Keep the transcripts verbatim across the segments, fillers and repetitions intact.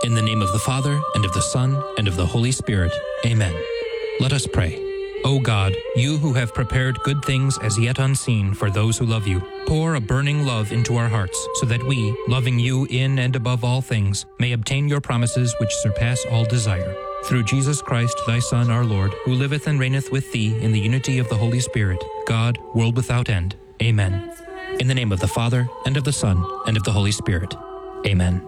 In the name of the Father, and of the Son, and of the Holy Spirit. Amen. Let us pray. O God, you who have prepared good things as yet unseen for those who love you, pour a burning love into our hearts, so that we, loving you in and above all things, may obtain your promises which surpass all desire. Through Jesus Christ, thy Son, our Lord, who liveth and reigneth with thee in the unity of the Holy Spirit, God, world without end. Amen. In the name of the Father, and of the Son, and of the Holy Spirit. Amen.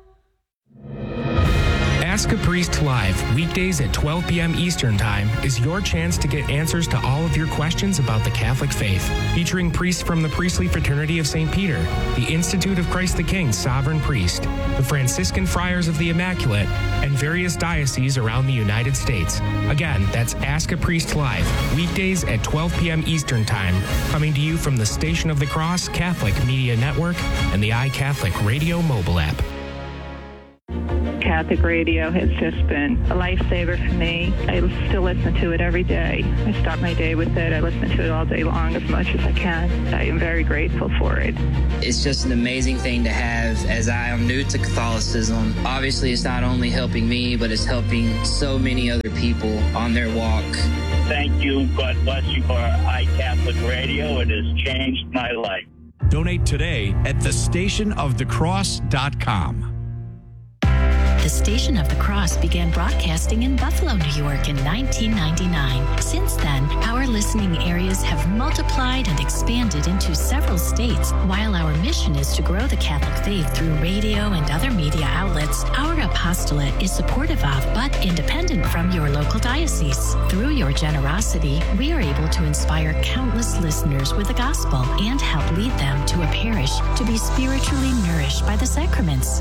Ask a Priest Live, weekdays at twelve p.m. Eastern Time, is your chance to get answers to all of your questions about the Catholic faith. Featuring priests from the Priestly Fraternity of Saint Peter, the Institute of Christ the King Sovereign Priest, the Franciscan Friars of the Immaculate, and various dioceses around the United States. Again, that's Ask a Priest Live, weekdays at twelve p.m. Eastern Time, coming to you from the Station of the Cross Catholic Media Network and the iCatholic Radio mobile app. Catholic radio has just been a lifesaver for me. I still listen to it every day. I start my day with it. I listen to it all day long as much as I can. I am very grateful for it. It's just an amazing thing to have, as I am new to Catholicism. Obviously, it's not only helping me, but it's helping so many other people on their walk. Thank you. God bless you for iCatholic Radio. It has changed my life. Donate today at the station of the cross dot com. The Station of the Cross began broadcasting in Buffalo, New York in nineteen ninety-nine. Since then, our listening areas have multiplied and expanded into several states. While our mission is to grow the Catholic faith through radio and other media outlets, our apostolate is supportive of but independent from your local diocese. Through your generosity, we are able to inspire countless listeners with the gospel and help lead them to a parish to be spiritually nourished by the sacraments.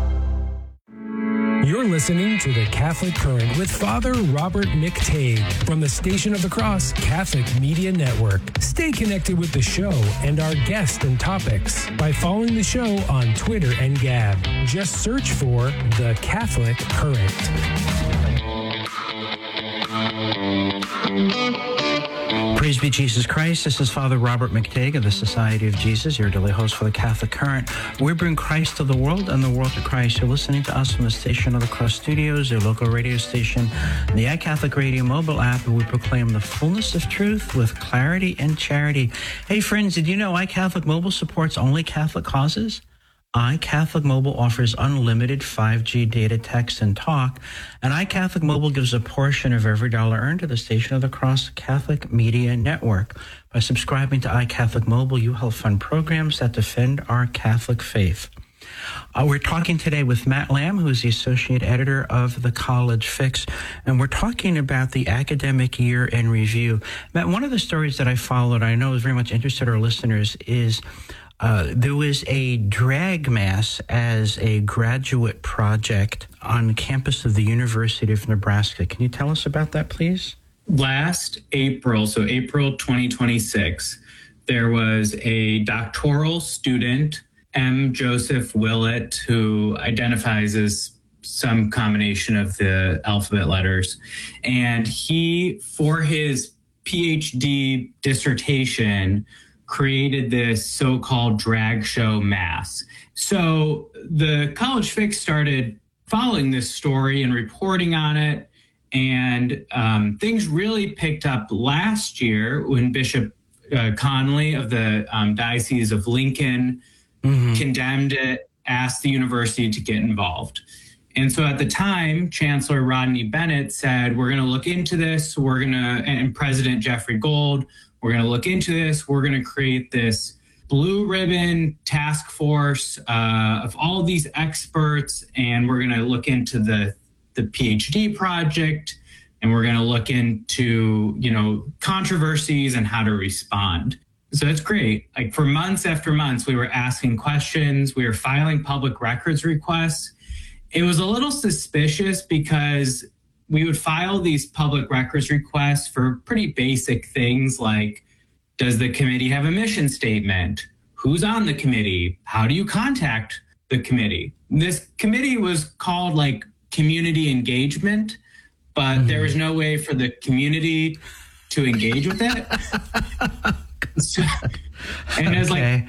You're listening to The Catholic Current with Father Robert McTague from the Station of the Cross Catholic Media Network. Stay connected with the show and our guests and topics by following the show on Twitter and Gab. Just search for The Catholic Current. Praise be Jesus Christ. This is Father Robert McTague of the Society of Jesus, your daily host for the Catholic Current. We bring Christ to the world and the world to Christ. You're listening to us from the Station of the Cross Studios, your local radio station, the iCatholic Radio mobile app, and we proclaim the fullness of truth with clarity and charity. Hey, friends, did you know iCatholic Mobile supports only Catholic causes? iCatholic Mobile offers unlimited five G data, text, and talk, and iCatholic Mobile gives a portion of every dollar earned to the Station of the Cross Catholic Media Network. By subscribing to iCatholic Mobile, you help fund programs that defend our Catholic faith. Uh, we're talking today with Matt Lamb, who is the Associate Editor of The College Fix, and we're talking about the academic year in review. Matt, one of the stories that I followed, I know is very much interested our listeners, is Uh, there was a drag mass as a graduate project on campus of the University of Nebraska. Can you tell us about that, please? Last April, so April twenty twenty-six, there was a doctoral student, M. Joseph Willett, who identifies as some combination of the alphabet letters. And he, for his PhD dissertation, created this so-called drag show mass. So the College Fix started following this story and reporting on it, and um, things really picked up last year when Bishop uh, Conley of the um, Diocese of Lincoln mm-hmm. condemned it, asked the university to get involved. And so at the time, Chancellor Rodney Bennett said, we're going to look into this, we're going to, and President Jeffrey Gold, we're going to look into this. We're going to create this blue ribbon task force uh, of all of these experts, and we're going to look into the, the PhD project, and we're going to look into, you know, controversies and how to respond. So that's great. Like for months after months, we were asking questions. We were filing public records requests. It was a little suspicious because we would file these public records requests for pretty basic things like, does the committee have a mission statement? Who's on the committee? How do you contact the committee? This committee was called like community engagement, but mm-hmm. there was no way for the community to engage with it. So, and it was okay. like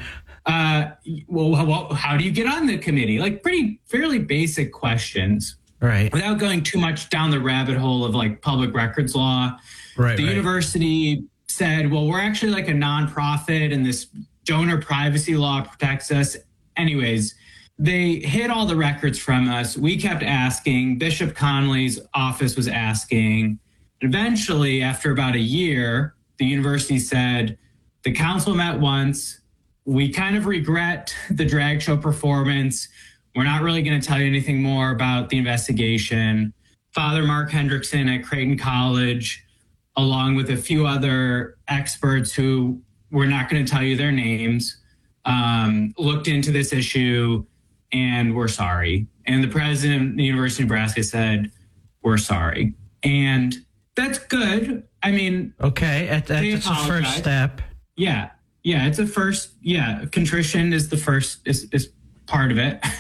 uh, well, how, how do you get on the committee? Like pretty, fairly basic questions. Right. Without going too much down the rabbit hole of like public records law. Right. The right. university said, well, we're actually like a nonprofit and this donor privacy law protects us. Anyways, they hid all the records from us. We kept asking. Bishop Connolly's office was asking. Eventually, after about a year, the university said, the council met once. We kind of regret the drag show performance. We're not really going to tell you anything more about the investigation. Father Mark Hendrickson at Creighton College, along with a few other experts who we're not going to tell you their names, um, looked into this issue and we're sorry. And the president of the University of Nebraska said, we're sorry. And that's good. I mean, okay, that's a first step. Yeah. Yeah. It's a first. Yeah. Contrition is the first, is, is part of it.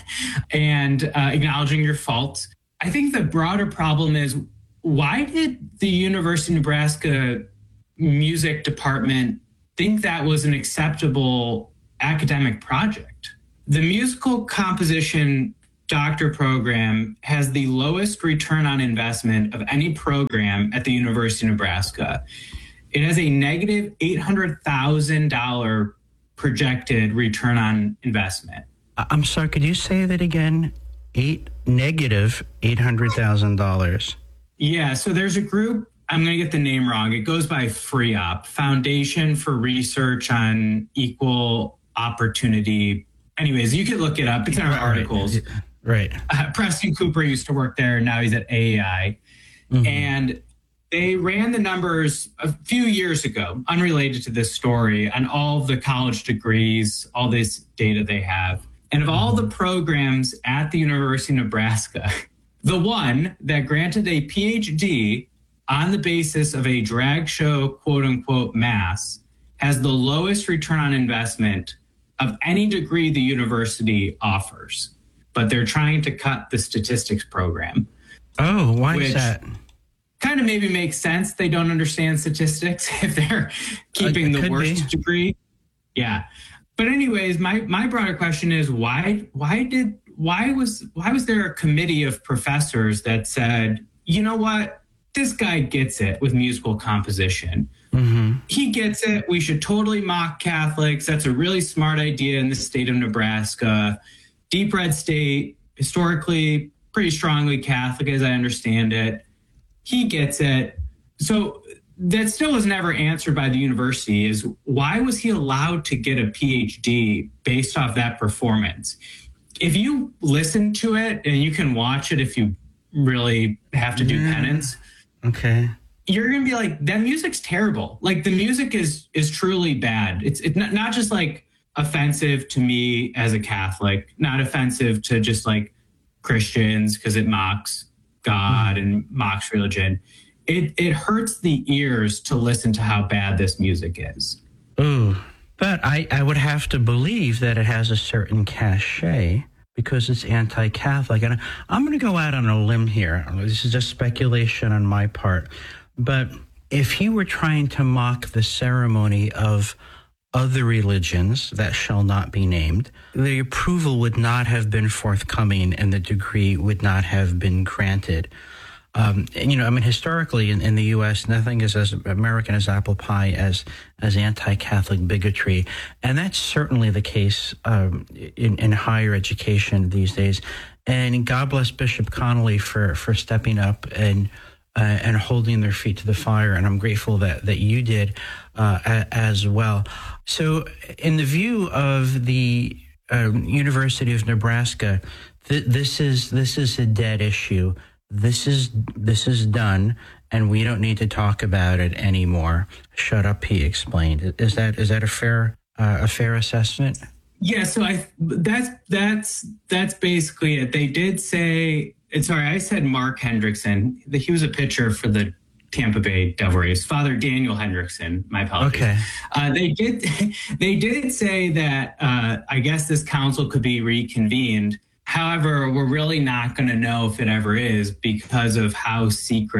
And uh, acknowledging your faults. I think the broader problem is, why did the University of Nebraska music department think that was an acceptable academic project? The musical composition doctor program has the lowest return on investment of any program at the University of Nebraska. It has a negative eight hundred thousand dollars projected return on investment. I'm sorry, could you say that again? Eight negative eight hundred thousand dollars. Yeah, so there's a group, I'm going to get the name wrong. It goes by FREOP, Foundation for Research on Equal Opportunity. Anyways, you can look it up. It's in our right, articles. Right. Uh, Preston Cooper used to work there. Now he's at A A I. Mm-hmm. And they ran the numbers a few years ago, unrelated to this story, on all of the college degrees, all this data they have. And of all the programs at the University of Nebraska, the one that granted a P H D on the basis of a drag show, quote unquote, mass, has the lowest return on investment of any degree the university offers. But they're trying to cut the statistics program. Oh, why is that? Kind of maybe makes sense. They don't understand statistics if they're keeping uh, the worst be. degree. Yeah. But anyways, my, my broader question is why why did why was why was there a committee of professors that said, you know what, this guy gets it with musical composition. Mm-hmm. He gets it. We should totally mock Catholics. That's a really smart idea in the state of Nebraska. Deep red state, historically pretty strongly Catholic as I understand it. He gets it. So that still was never answered by the university, is why was he allowed to get a P H D based off that performance? If you listen to it, and you can watch it if you really have to do yeah. penance. Okay. You're going to be like, that music's terrible. Like the music is is truly bad. It's it's not, not just like offensive to me as a Catholic, not offensive to just like Christians because it mocks God mm. and mocks religion. It it hurts the ears to listen to how bad this music is. Ooh, but I, I would have to believe that it has a certain cachet because it's anti-Catholic. And I'm going to go out on a limb here. This is just speculation on my part. But if he were trying to mock the ceremony of other religions that shall not be named, the approval would not have been forthcoming and the degree would not have been granted. Um, and, you know, I mean, historically in, in the U S, nothing is as American as apple pie as as anti-Catholic bigotry. And that's certainly the case um, in, in higher education these days. And God bless Bishop Connolly for, for stepping up and uh, and holding their feet to the fire. And I'm grateful that, that you did uh, a, as well. So in the view of the uh, University of Nebraska, th- this is this is a dead issue. This is this is done, and we don't need to talk about it anymore. Shut up, he explained. Is that is that a fair uh, a fair assessment? Yeah. So I that's that's that's basically it. They did say. Sorry, I said Mark Hendrickson. He was a pitcher for the Tampa Bay Devil Rays. Father Daniel Hendrickson. My apologies. Okay. Uh, they did they did say that uh, I guess this council could be reconvened. However, we're really not going to know if it ever is because of how secret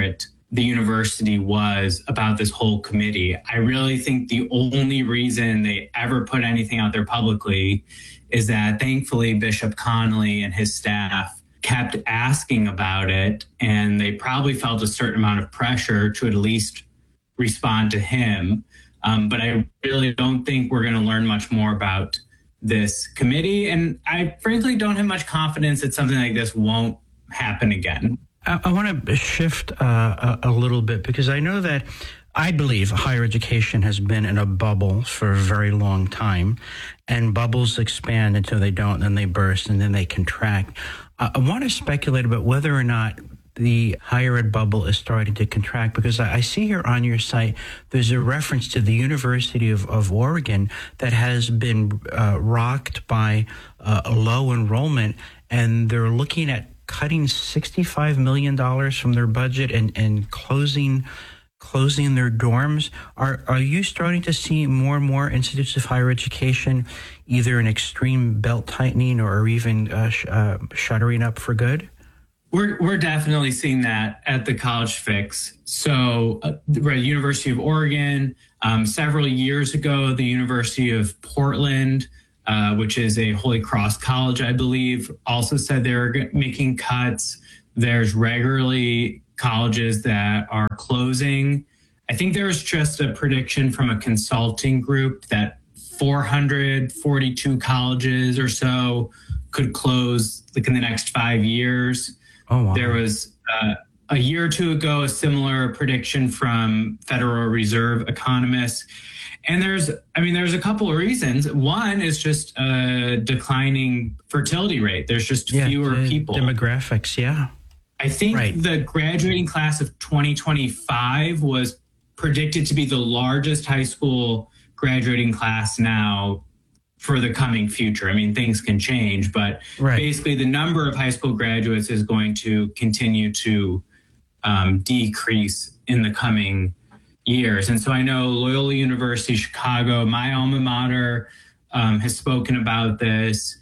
the university was about this whole committee. I really think the only reason they ever put anything out there publicly is that thankfully Bishop Connolly and his staff kept asking about it, and they probably felt a certain amount of pressure to at least respond to him. Um, but I really don't think we're going to learn much more about this committee. And I frankly don't have much confidence that something like this won't happen again. I, I want to shift uh, a, a little bit, because I know that I believe higher education has been in a bubble for a very long time, and bubbles expand until they don't, then they burst, and then they contract. Uh, I want to speculate about whether or not the higher ed bubble is starting to contract, because I, I see here on your site, there's a reference to the University of, of Oregon that has been uh, rocked by uh, a low enrollment, and they're looking at cutting sixty-five million dollars from their budget and, and closing closing their dorms. Are are you starting to see more and more institutes of higher education either an extreme belt tightening or even uh, sh- uh, shuttering up for good? We're we're definitely seeing that at the College Fix. So, uh, the University of Oregon, um, several years ago, the University of Portland, uh, which is a Holy Cross college, I believe, also said they're making cuts. There's regularly colleges that are closing. I think there's just a prediction from a consulting group that four hundred forty-two colleges or so could close like in the next five years. Oh, wow. There was uh, a year or two ago a similar prediction from Federal Reserve economists. And there's, I mean, there's a couple of reasons. One is just a declining fertility rate. There's just yeah, fewer the people. Demographics, yeah. I think right. the graduating class of twenty twenty-five was predicted to be the largest high school graduating class now for the coming future. I mean, things can change, but right. basically the number of high school graduates is going to continue to um, decrease in the coming years. And so I know Loyola University Chicago, my alma mater, um, has spoken about this.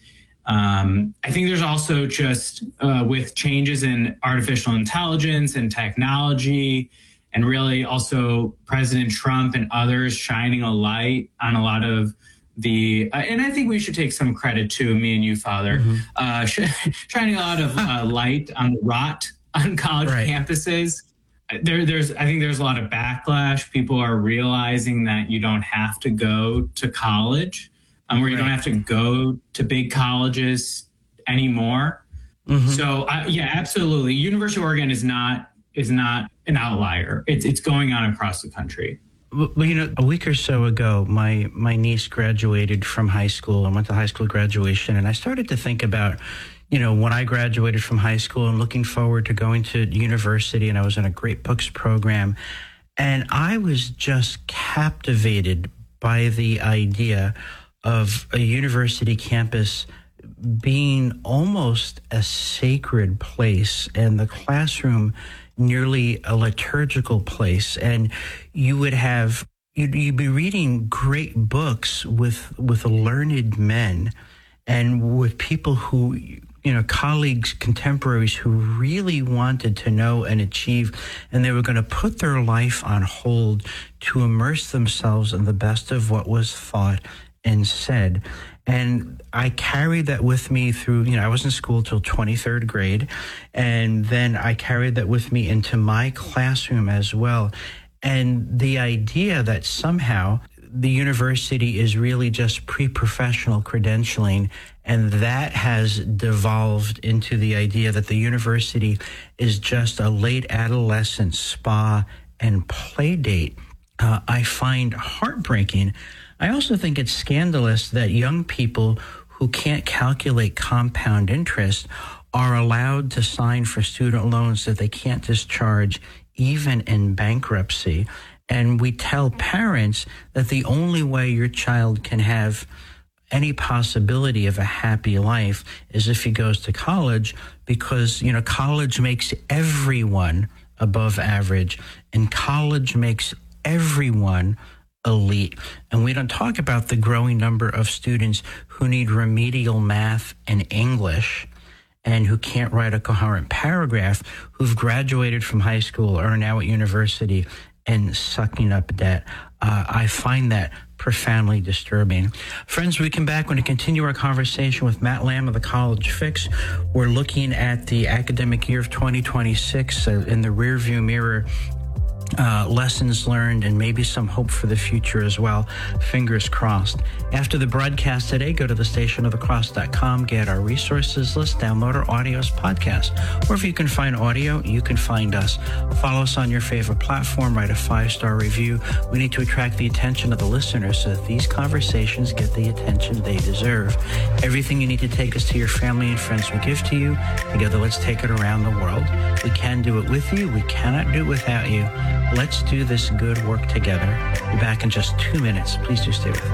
Um, I think there's also just uh, with changes in artificial intelligence and technology, and really also President Trump and others shining a light on a lot of the, uh, and I think we should take some credit to me and you, Father, mm-hmm. uh, shining a lot of uh, light on the rot on college right. campuses. There, there's, I think there's a lot of backlash. People are realizing that you don't have to go to college, um, where you right. don't have to go to big colleges anymore. Mm-hmm. So, uh, yeah, absolutely. University of Oregon is not is not an outlier. It's it's going on across the country. Well, you know, a week or so ago, my, my niece graduated from high school and went to high school graduation. And I started to think about, you know, when I graduated from high school and looking forward to going to university, and I was in a Great Books program. And I was just captivated by the idea of a university campus being almost a sacred place, and the classroom nearly a liturgical place. And you would have, you'd, you'd be reading great books with, with learned men and with people who, you know, colleagues, contemporaries who really wanted to know and achieve, and they were going to put their life on hold to immerse themselves in the best of what was thought and said. And I carried that with me through, you know, I was in school till twenty-third grade. And then I carried that with me into my classroom as well. And the idea that somehow the university is really just pre-professional credentialing, and that has devolved into the idea that the university is just a late adolescent spa and play date, uh, I find heartbreaking. I also think it's scandalous that young people who can't calculate compound interest are allowed to sign for student loans that they can't discharge even in bankruptcy. And we tell parents that the only way your child can have any possibility of a happy life is if he goes to college, because, you know, college makes everyone above average, and college makes everyone elite. And we don't talk about the growing number of students who need remedial math and English. and who can't write a coherent paragraph, who've graduated from high school or are now at university and sucking up debt. Uh, I find that profoundly disturbing. Friends, we come back. We're going to continue our conversation with Matt Lamb of the College Fix. We're looking at the academic year of twenty twenty-six uh, in the rearview mirror. Uh, lessons learned and maybe some hope for the future as well. Fingers crossed. After the broadcast today, go to the station of the cross dot com, get our resources list, download our audios podcast. Or if you can find audio, you can find us. Follow us on your favorite platform, write a five-star review. We need to attract the attention of the listeners so that these conversations get the attention they deserve. Everything you need to take us to your family and friends will give to you. Together, let's take it around the world. We can do it with you. We cannot do it without you. Let's do this good work together. Be back in just two minutes. Please do stay with us.